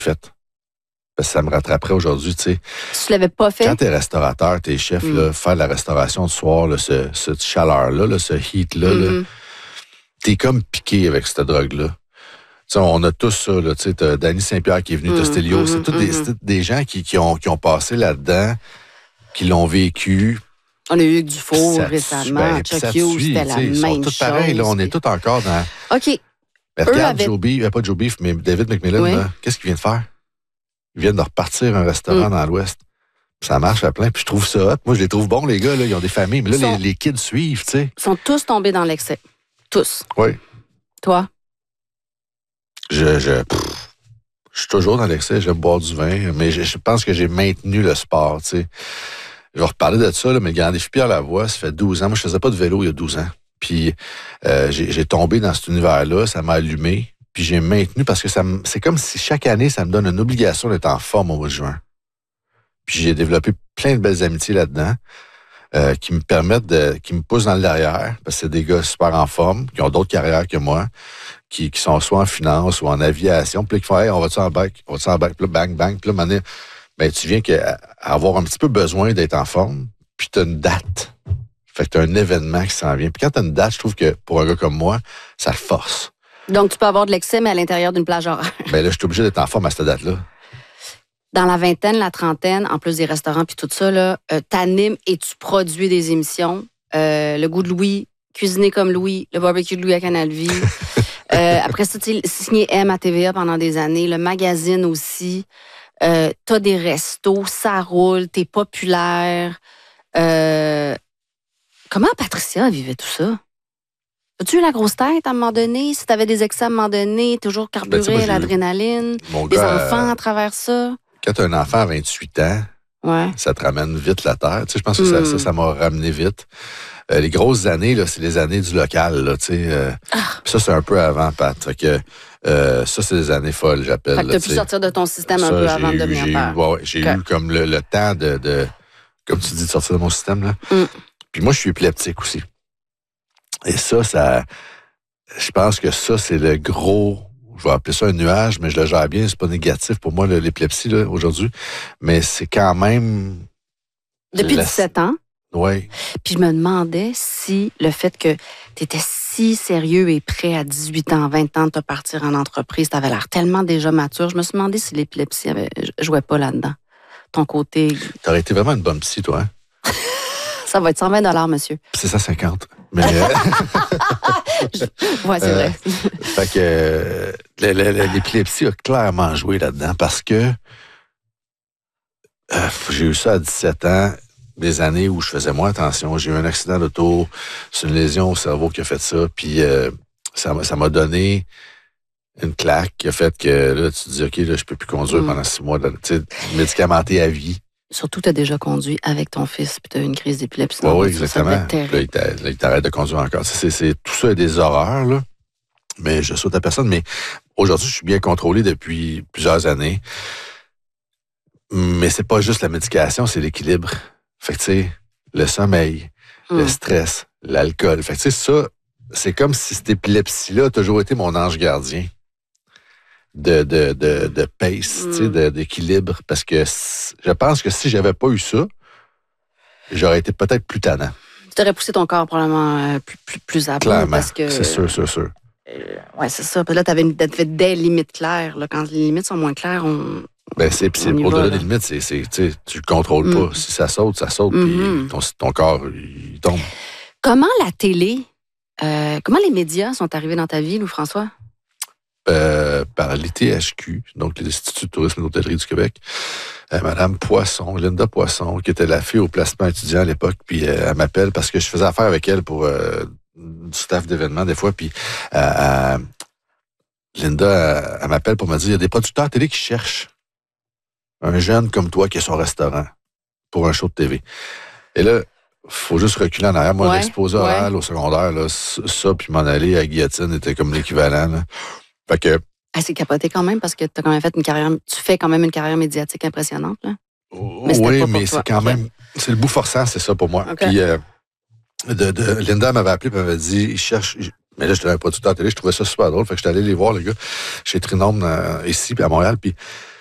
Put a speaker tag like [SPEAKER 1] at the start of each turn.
[SPEAKER 1] fait. Parce que ça me rattraperait aujourd'hui, tu sais.
[SPEAKER 2] Si tu l'avais pas fait?
[SPEAKER 1] Quand t'es restaurateur, t'es chef, là, faire de la restauration le soir, là, cette chaleur-là, là, ce heat-là, là, t'es comme piqué avec cette drogue-là. Tu sais, on a tous ça, là, tu sais, t'as Danny Saint-Pierre qui est venu, t'as Stélio, c'est tous des gens qui ont passé là-dedans, qui l'ont vécu.
[SPEAKER 2] On a eu Dufour récemment, Chuck Hughes, c'était la même chose.
[SPEAKER 1] Ils sont tous pareils, là, on est tous encore dans...
[SPEAKER 2] OK.
[SPEAKER 1] Mais regarde, pas Joe Beef, mais David McMillan, là, qu'est-ce qu'il vient de faire? Ils viennent de repartir un restaurant dans l'Ouest. Ça marche à plein, puis je trouve ça hot. Moi, je les trouve bons, les gars, là, ils ont des familles, mais là, les kids suivent, tu sais.
[SPEAKER 2] Ils sont tous tombés dans l'excès. Tous.
[SPEAKER 1] Oui.
[SPEAKER 2] Toi?
[SPEAKER 1] Je suis toujours dans l'excès, j'aime boire du vin, mais je pense que j'ai maintenu le sport, tu sais. Je vais reparler de ça, là, mais le Grand Défi Pierre Lavoie, ça fait 12 ans. Moi, je faisais pas de vélo il y a 12 ans. Puis j'ai tombé dans cet univers-là, ça m'a allumé, puis j'ai maintenu parce que c'est comme si chaque année, ça me donne une obligation d'être en forme au mois de juin. Puis j'ai développé plein de belles amitiés là-dedans qui me permettent qui me poussent dans le derrière, parce que c'est des gars super en forme, qui ont d'autres carrières que moi, qui sont soit en finance ou en aviation, puis là, qui font « Hey, on va-tu en bac? On va-tu en bac? » Puis là, bang, bang. Puis là, maintenant, ben, tu viens avoir un petit peu besoin d'être en forme, puis tu as une date. Fait que tu as un événement qui s'en vient. Puis quand tu as une date, je trouve que pour un gars comme moi, ça le force.
[SPEAKER 2] Donc, tu peux avoir de l'excès, mais à l'intérieur d'une plage horaire.
[SPEAKER 1] Ben là, je suis obligé d'être en forme à cette date-là.
[SPEAKER 2] Dans la vingtaine, la trentaine, en plus des restaurants puis tout ça, là, t'animes et tu produis des émissions. Le goût de Louis, Cuisiner comme Louis, le barbecue de Louis à Canal Vie. Après ça, tu sais, signé M à TVA pendant des années, le magazine aussi. T'as des restos, ça roule, t'es populaire. Comment Patricia vivait tout ça? As-tu eu la grosse tête à un moment donné? Si t'avais des excès à un moment donné, toujours carburé, l'adrénaline, des enfants à travers ça?
[SPEAKER 1] Quand t'as un enfant à 28 ans, ça te ramène vite la terre. Tu sais, je pense que ça m'a ramené vite. Les grosses années, là, c'est les années du local. Là, tu sais, ça, c'est un peu avant, Pat. Fait que, ça, c'est des années folles, j'appelle.
[SPEAKER 2] Fait que t'as pu sortir de ton système un peu avant de devenir père.
[SPEAKER 1] J'ai eu comme le temps de, comme tu dis, de sortir de mon système. Là. Puis moi, je suis épileptique aussi. Et ça, je pense que ça, c'est le gros... Je vais appeler ça un nuage, mais je le gère bien. C'est pas négatif pour moi, l'épilepsie, là, aujourd'hui. Mais c'est quand même...
[SPEAKER 2] Depuis 17 ans?
[SPEAKER 1] Oui.
[SPEAKER 2] Puis je me demandais si le fait que tu étais si sérieux et prêt à 18 ans, 20 ans de te partir en entreprise, tu avais l'air tellement déjà mature. Je me suis demandé si l'épilepsie jouait pas là-dedans. Ton côté...
[SPEAKER 1] T'aurais été vraiment une bonne psy, toi, hein?
[SPEAKER 2] Ça va être 120 $, monsieur.
[SPEAKER 1] C'est ça, 50. Mais...
[SPEAKER 2] ouais, c'est vrai.
[SPEAKER 1] Fait que l'épilepsie a clairement joué là-dedans parce que j'ai eu ça à 17 ans, des années où je faisais moins attention. J'ai eu un accident d'auto, c'est une lésion au cerveau qui a fait ça, puis ça m'a donné une claque qui a fait que là, tu te dis, OK, là, je peux plus conduire pendant 6 mois, tu sais, médicamenté à vie.
[SPEAKER 2] Surtout, tu as déjà conduit avec ton fils, puis tu as eu une crise d'épilepsie.
[SPEAKER 1] Oui, exactement. Là, il t'arrête de conduire encore. Tout ça est des horreurs, là. Mais je saute à personne. Mais aujourd'hui, je suis bien contrôlé depuis plusieurs années. Mais c'est pas juste la médication, c'est l'équilibre. Fait que, tu sais, le sommeil, le stress, l'alcool. Fait que, tu sais, ça, c'est comme si cette épilepsie-là a toujours été mon ange gardien. De pace, tu sais, d'équilibre. Parce que je pense que si j'avais pas eu ça, j'aurais été peut-être plus tannant.
[SPEAKER 2] Tu aurais poussé ton corps probablement plus à bout.
[SPEAKER 1] Clairement,
[SPEAKER 2] parce que,
[SPEAKER 1] c'est sûr.
[SPEAKER 2] Oui, c'est ça. Puis là, tu avais des limites claires. Là. Quand les limites sont moins claires,
[SPEAKER 1] c'est au-delà des limites, tu le contrôles pas. Si ça saute, puis ton corps, il tombe.
[SPEAKER 2] Comment la télé, comment les médias sont arrivés dans ta vie, Louis-François?
[SPEAKER 1] Par l'ITHQ, donc l'Institut de tourisme et d'hôtellerie du Québec. Madame Poisson, Linda Poisson, qui était la fille au placement étudiant à l'époque, puis elle m'appelle parce que je faisais affaire avec elle pour du staff d'événements des fois, puis Linda, elle m'appelle pour me dire, il y a des producteurs télé qui cherchent un jeune comme toi qui a son restaurant pour un show de TV. Et là, faut juste reculer en arrière. Moi, l'exposé oral au secondaire, là, ça, puis m'en aller à Guillotine était comme l'équivalent, là. Fait que...
[SPEAKER 2] c'est capoté quand même parce que t'as quand même fait une carrière... Tu fais quand même une carrière médiatique impressionnante, là.
[SPEAKER 1] Mais c'est quand même... C'est le bout forçant, c'est ça pour moi. Okay. Puis Linda m'avait appelé et m'avait dit, Mais là, j'étais un producteur à télé, je trouvais ça super drôle. Fait que j'étais allé les voir, les gars, chez Trinôme, ici, puis à Montréal. Puis